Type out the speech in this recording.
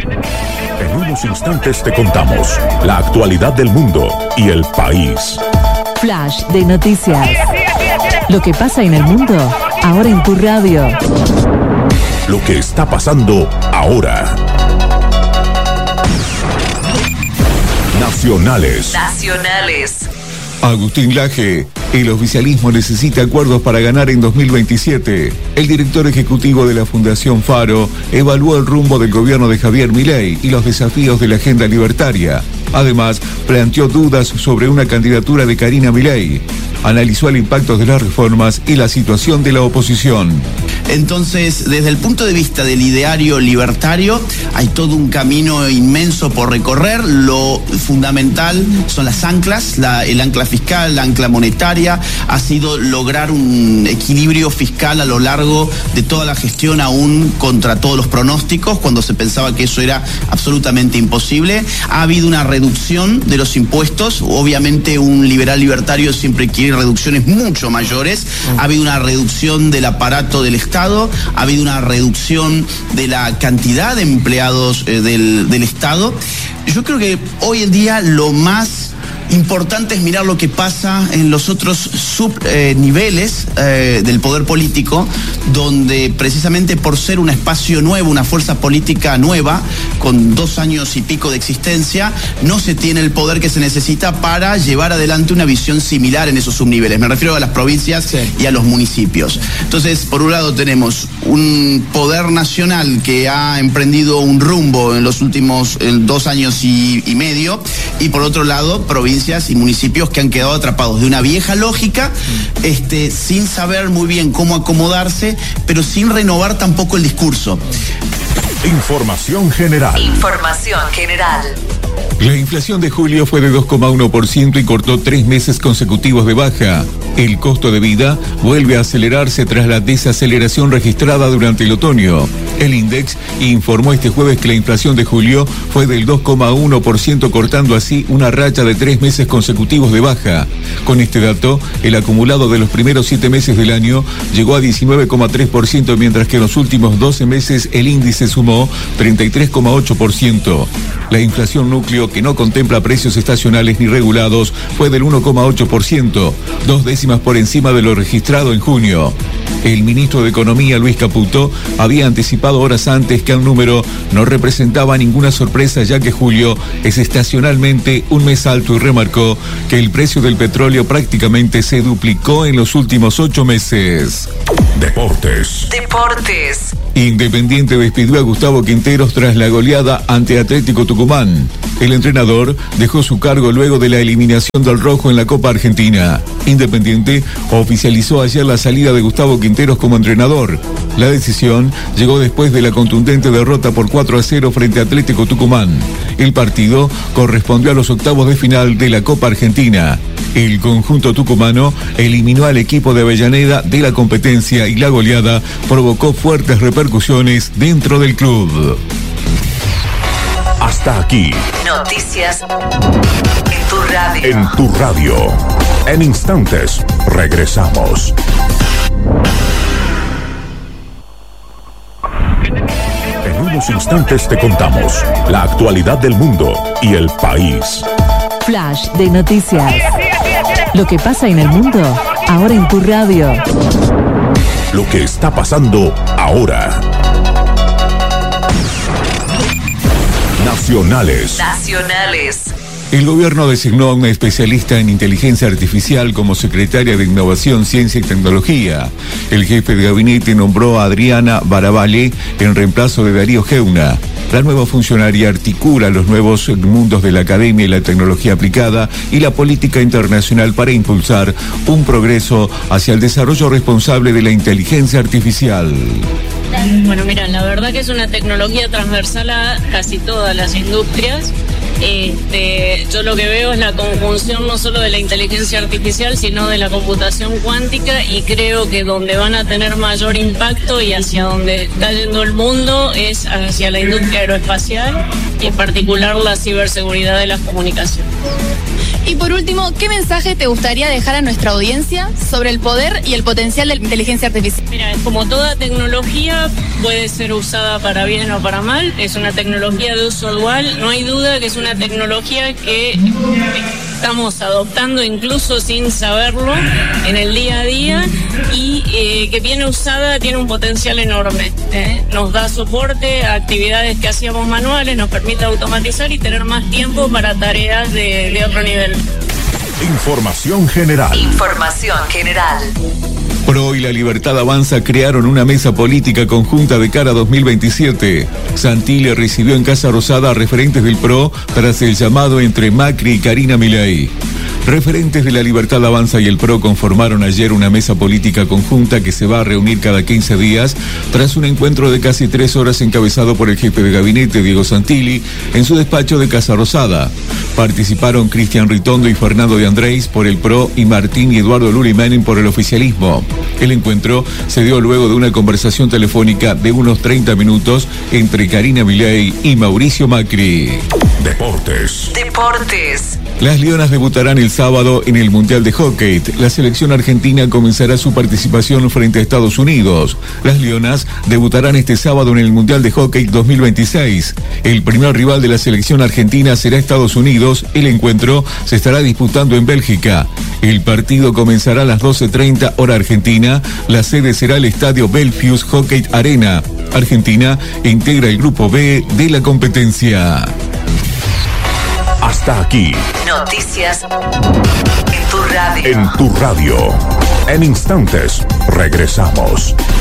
En unos instantes te contamos la actualidad del mundo y el país. Flash de noticias. Lo que pasa en el mundo, ahora en tu radio. Lo que está pasando ahora. Nacionales. Agustín Laje, el oficialismo necesita acuerdos para ganar en 2027. El director ejecutivo de la Fundación Faro evaluó el rumbo del gobierno de Javier Milei y los desafíos de la agenda libertaria. Además, planteó dudas sobre una candidatura de Karina Milei. Analizó el impacto de las reformas y la situación de la oposición. Entonces, desde el punto de vista del ideario libertario, hay todo un camino inmenso por recorrer. Lo fundamental son las anclas, el ancla fiscal, la ancla monetaria. Ha sido lograr un equilibrio fiscal a lo largo de toda la gestión, aún contra todos los pronósticos, cuando se pensaba que eso era absolutamente imposible. Ha habido una reducción de los impuestos. Obviamente un liberal libertario siempre quiere reducciones mucho mayores. Ha habido una reducción del aparato del Estado, ha habido una reducción de la cantidad de empleados del Estado. Yo creo que hoy en día lo más importante es mirar lo que pasa en los otros subniveles del poder político, donde precisamente por ser un espacio nuevo, una fuerza política nueva, con 2 años y pico de existencia, no se tiene el poder que se necesita para llevar adelante una visión similar en esos subniveles. Me refiero a las provincias y a los municipios. Entonces, por un lado tenemos un poder nacional que ha emprendido un rumbo en los últimos 2 años y medio, y por otro lado, provincias y municipios que han quedado atrapados de una vieja lógica, sin saber muy bien cómo acomodarse, pero sin renovar tampoco el discurso. Información general. La inflación de julio fue de 2,1% y cortó 3 meses consecutivos de baja. El costo de vida vuelve a acelerarse tras la desaceleración registrada durante el otoño. El INDEX informó este jueves que la inflación de julio fue del 2,1%, cortando así una racha de 3 meses consecutivos de baja. Con este dato, el acumulado de los primeros 7 meses del año llegó a 19,3%, mientras que en los últimos 12 meses el índice sumó 33,8%. La inflación núcleo, que no contempla precios estacionales ni regulados, fue del 1,8%, 2 décimas por encima de lo registrado en junio. El ministro de Economía, Luis Caputo, había anticipado horas antes que el número no representaba ninguna sorpresa, ya que julio es estacionalmente un mes alto, y remarcó que el precio del petróleo prácticamente se duplicó en los últimos 8 meses. Deportes. Independiente despidió a Gustavo Quinteros tras la goleada ante Atlético Tucumán. El entrenador dejó su cargo luego de la eliminación del Rojo en la Copa Argentina. Independiente oficializó ayer la salida de Gustavo Quinteros como entrenador. La decisión llegó después de la contundente derrota por 4-0 frente a Atlético Tucumán. El partido correspondió a los octavos de final de la Copa Argentina. El conjunto tucumano eliminó al equipo de Avellaneda de la competencia y la goleada provocó fuertes repercusiones dentro del club. Hasta aquí. Noticias en tu radio. En tu radio. En instantes, regresamos. En unos instantes te contamos la actualidad del mundo y el país. Flash de noticias. Lo que pasa en el mundo, ahora en tu radio. Lo que está pasando ahora. Nacionales. El gobierno designó a una especialista en inteligencia artificial como secretaria de Innovación, Ciencia y Tecnología. El jefe de gabinete nombró a Adriana Barabale en reemplazo de Darío Geuna. La nueva funcionaria articula los nuevos mundos de la academia y la tecnología aplicada y la política internacional para impulsar un progreso hacia el desarrollo responsable de la inteligencia artificial. Bueno, mira, la verdad que es una tecnología transversal a casi todas las industrias. Yo lo que veo es la conjunción no solo de la inteligencia artificial, sino de la computación cuántica, y creo que donde van a tener mayor impacto y hacia donde está yendo el mundo es hacia la industria aeroespacial y en particular la ciberseguridad de las comunicaciones. Y por último, ¿qué mensaje te gustaría dejar a nuestra audiencia sobre el poder y el potencial de la inteligencia artificial? Mira, como toda tecnología puede ser usada para bien o para mal, es una tecnología de uso dual, no hay duda que es una tecnología que estamos adoptando incluso sin saberlo en el día a día y que bien usada tiene un potencial enorme. Nos da soporte a actividades que hacíamos manuales, nos permite automatizar y tener más tiempo para tareas de otro nivel. Información general. PRO y La Libertad Avanza crearon una mesa política conjunta de cara a 2027. Santilli recibió en Casa Rosada a referentes del PRO tras el llamado entre Macri y Karina Milei. Referentes de La Libertad Avanza y el PRO conformaron ayer una mesa política conjunta que se va a reunir cada 15 días tras un encuentro de casi 3 horas encabezado por el jefe de gabinete, Diego Santilli, en su despacho de Casa Rosada. Participaron Cristian Ritondo y Fernando de Andrés por el PRO y Martín y Eduardo Luli Menem por el oficialismo. El encuentro se dio luego de una conversación telefónica de unos 30 minutos entre Karina Milei y Mauricio Macri. Deportes. Las Leonas debutarán el sábado en el Mundial de Hockey. La selección argentina comenzará su participación frente a Estados Unidos. Las Leonas debutarán este sábado en el Mundial de Hockey 2026. El primer rival de la selección argentina será Estados Unidos. El encuentro se estará disputando en Bélgica. El partido comenzará a las 12:30 hora argentina. La sede será el estadio Belfius Hockey Arena. Argentina integra el grupo B de la competencia. Hasta aquí. Noticias en tu radio. En tu radio. En instantes regresamos.